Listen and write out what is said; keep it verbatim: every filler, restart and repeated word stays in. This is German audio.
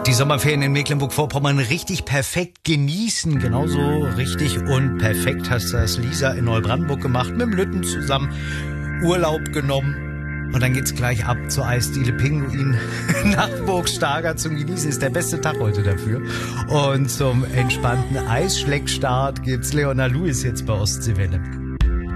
Die Sommerferien in Mecklenburg-Vorpommern richtig perfekt genießen. Genauso richtig und perfekt hast das Lisa in Neubrandenburg gemacht, mit dem Lütten zusammen Urlaub genommen. Und dann geht's gleich ab zur Eisdiele Pinguin nach Burgstager zum Genießen. Ist der beste Tag heute dafür. Und zum entspannten Eisschleckstart gibt's Leona Lewis jetzt bei Ostseewelle.